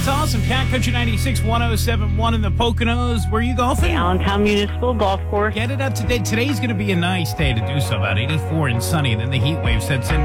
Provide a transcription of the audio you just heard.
That's awesome. Cat Country 96, 107.1 in the Poconos. Where are you golfing? Allentown Municipal Golf Course. Get it up to date. Today's going to be a nice day to do so. About 84 and sunny. Then the heat wave sets in.